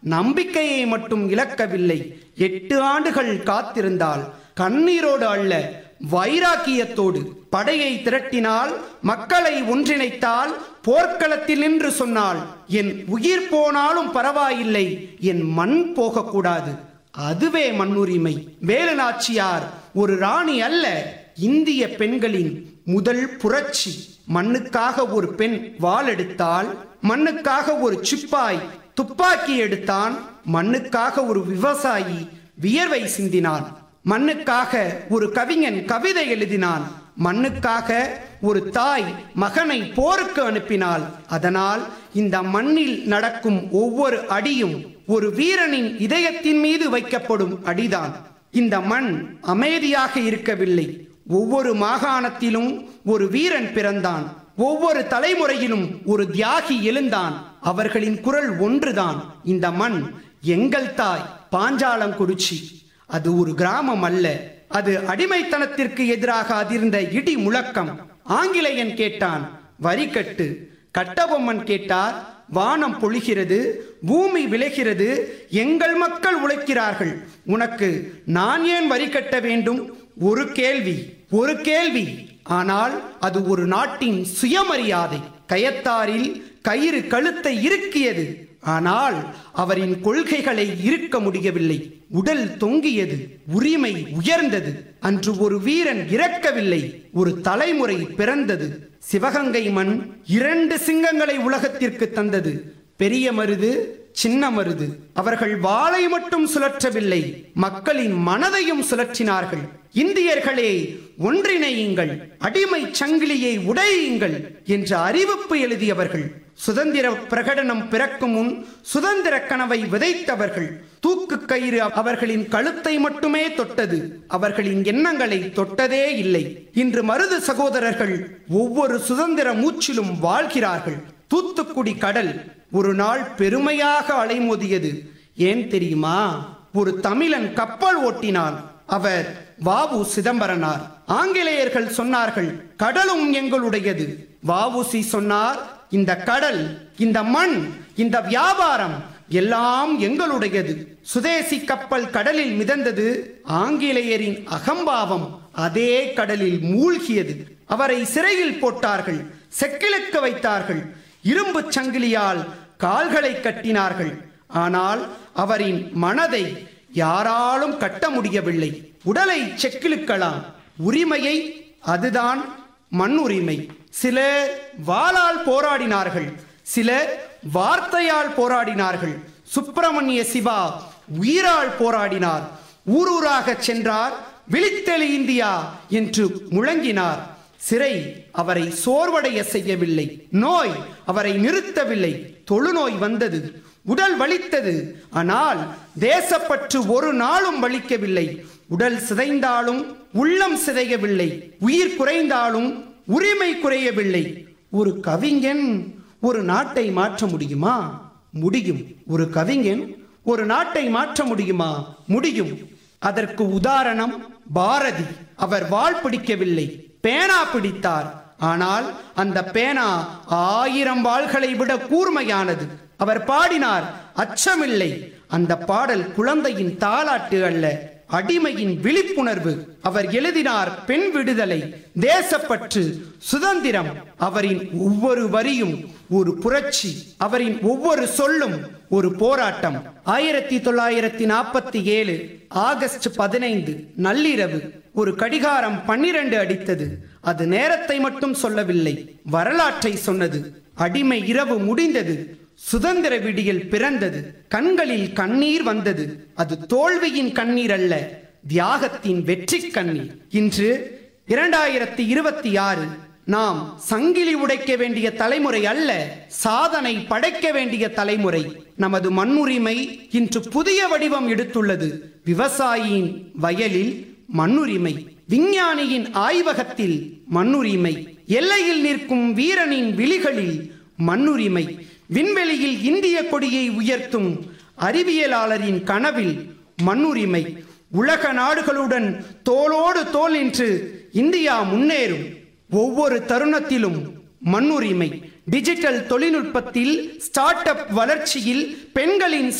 நம்பிக்கையை மட்டும் இழக்கவில்லை. 8 ஆண்டுகள் காத்திருந்தாள். கண்ணீரோடு அல்ல, வைராக்கியத்தோடு படையை திரட்டினால், மக்களை ஒன்றிணைத்தால், போர்க்களத்தில் நின்று சொன்னால், என் உயிர் போனாலும் பரவாயில்லை, என் மண் போகக்கூடாது. அதுவே மண்ணுரிமை. வேலு நாச்சியார் ஒரு ராணி அல்ல, இந்திய பெண்களின் முதல் புரட்சி. மண்ணுக்காக ஒரு பெண் வாள் எடுத்தால், மண்ணுக்காக ஒரு சிப்பாய் துப்பாக்கி எடுத்தான், மண்ணுக்காக ஒரு விவசாயி வியர்வை சிந்தினான், மண்ணுக்காக ஒரு கவிஞன் கவிதை எழுதினான், மண்ணுக்காக ஒரு தாய் மகனை போருக்கு அனுப்பினாள். அதனால் இந்த மண்ணில் நடக்கும் ஒவ்வொரு அடியும் ஒரு வீரனின் இதயத்தின் மீது வைக்கப்படும் அடிதான். இந்த மண் அமைதியாக இருக்கவில்லை. ஒவ்வொரு மாகாணத்திலும் ஒரு வீரன் பிறந்தான். ஒவ்வொரு தலைமுறையிலும் ஒரு தியாகி எழுந்தான். அவர்களின் குரல் ஒன்றுதான். இந்த மண் எங்கள் தாய். பாஞ்சாலங்குறிச்சி அது ஒரு கிராமம் அல்ல, அது அடிமைத்தனத்திற்கு எதிராக அதிர்ந்த இடி முழக்கம். ஆங்கிலேயன் கேட்டான், வரி கட்டு. கட்டபொம்மன் கேட்டார், வானம் பொழிகிறது, பூமி விளைகிறது, எங்கள் மக்கள் உழைக்கிறார்கள், உனக்கு நான் ஏன் வரி கட்ட வேண்டும்? ஒரு கேள்வி. ஆனால் அது ஒரு நாட்டின் சுயமரியாதை. கயத்தாரில் கயிறு கழுத்தை இறுக்கியது, ஆனால் அவரின் கொள்கைகளை இருக்க முடியவில்லை. உடல் தொங்கியது, உரிமை உயர்ந்தது. அன்று ஒரு வீரன் இறக்கவில்லை, ஒரு தலைமுறை பிறந்தது. சிவகங்கை மண் 2 சிங்கங்களை உலகத்திற்கு தந்தது, பெரிய மருது, சின்ன மருது. அவர்கள் வாளை மட்டும் சுழற்றவில்லை, மக்களின் மனதையும் சுழற்றினார்கள். இந்தியர்களே ஒன்றிணையுங்கள், அடிமை சங்கிலியை உடையுங்கள் என்று அறிவிப்பு எழுதியவர்கள். சுதந்திர பிரகடனம் பிறக்கும் முன் சுதந்திர கனவை விதைத்தவர்கள். தூக்கு கயிறு அவர்களின் கழுத்தை மட்டுமே தொட்டது, அவர்களின் எண்ணங்களை தொட்டதே இல்லை. இன்று மருது சகோதரர்கள் ஒவ்வொரு சுதந்திர மூச்சிலும் வாழ்கிறார்கள். தூத்துக்குடி கடல் ஒரு நாள் பெருமையாக அலைமோதியது. ஏன் தெரியுமா? ஒரு தமிழன் கப்பல் ஓட்டினான். அவர் வ.உ. சிதம்பரனார். ஆங்கிலேயர்கள் சொன்னார்கள், கடலும் எங்களுடையது. வ.உ.சி. சொன்னார், இந்த கடல், இந்த மண், இந்த வியாபாரம் எல்லாம் எங்களுடையது. சுதேசி கப்பல் கடலில் மிதந்தது. ஆங்கிலேயரின் அகம்பாவம் அதே கடலில் மூழ்கியது. அவரை சிறையில் போட்டார்கள், செக்கிழுக்க வைத்தார்கள், இரும்பு சங்கிலியால் கால்களை கட்டினார்கள். ஆனால் அவரின் மனதை யாராலும் கட்ட முடியவில்லை. உடலை செக்கிழுக்கலாம், உரிமையை அதுதான் மண்ணுரிமை. சிலர் வாளால் போராடினார்கள், சிலர் வார்த்தையால் போராடினார்கள். சுப்பிரமணிய சிவா உயிரால் போராடினார். ஊரூராக சென்றார், விழித்தெழு இந்தியா என்று முழங்கினார். சிறை அவரை சோர்வடைய செய்யவில்லை, நோய் அவரை நிறுத்தவில்லை. தொழுநோய் வந்தது, உடல் வலித்தது, ஆனால் தேசப்பற்று ஒரு நாளும் வலிக்கவில்லை. உடல் சிதைந்தாலும் உள்ளம் சிதையவில்லை, உயிர் குறைந்தாலும் உரிமை குறையவில்லை. ஒரு கவிஞன் ஒரு நாட்டை மாற்ற முடியுமா? முடியும். ஒரு கவிஞன் ஒரு நாட்டை மாற்ற முடியுமா? முடியும். அதற்கு உதாரணம் பாரதி. அவர் வாள் பிடிக்கவில்லை, பேனா பிடித்தார். ஆனால் அந்த பேனா 1000 வாள்களை விட கூர்மையானது. அவர் பாடினார், அச்சமில்லை. அந்த பாடல் குழந்தையின் தாலாட்டு அல்ல, அடிமையின் விழிப்புணர்வு. அவர் எழுதினார் பெண் விடுதலை, தேசப்பற்று, சுதந்திரம். அவரின் ஒவ்வொரு வரியும் ஒரு புரட்சி, அவரின் ஒவ்வொரு சொல்லும் ஒரு போராட்டம். 1947 ஆகஸ்ட் 15 நள்ளிரவு ஒரு கடிகாரம் 12 அடித்தது. அது நேரத்தை மட்டும் சொல்லவில்லை, வரலாற்றை சொன்னது. அடிமை இரவு முடிந்தது, சுதந்திர விடியல் பிறந்தது. கண்களில் கண்ணீர் வந்தது. அது தோல்வியின் கண்ணீர் அல்ல, தியாகத்தின் வெற்றி கண்ணீர். இன்று 2026 நாம் சங்கிலி உடைக்க வேண்டிய தலைமுறை அல்ல, சாதனை படைக்க வேண்டிய தலைமுறை. நமது மண்ணுரிமை இன்று புதிய வடிவம் எடுத்துள்ளது. விவசாயியின் வயலில் மண்ணுரிமை, விஞ்ஞானியின் ஆய்வகத்தில் மண்ணுரிமை, எல்லையில் நிற்கும் வீரனின் விழிகளில் மண்ணுரிமை, விண்வெளியில் இந்திய கொடியை உயர்த்தும் அறிவியலாளரின் கனவில் மண்ணுரிமை. உலக நாடுகளுடன் தோளோடு தோள் நின்று இந்தியா முன்னேறும். ஒவ்வொரு தருணத்திலும் மண்ணுரிமை. டிஜிட்டல் தொழில்நுட்பத்தில், ஸ்டார்ட் அப் வளர்ச்சியில், பெண்களின்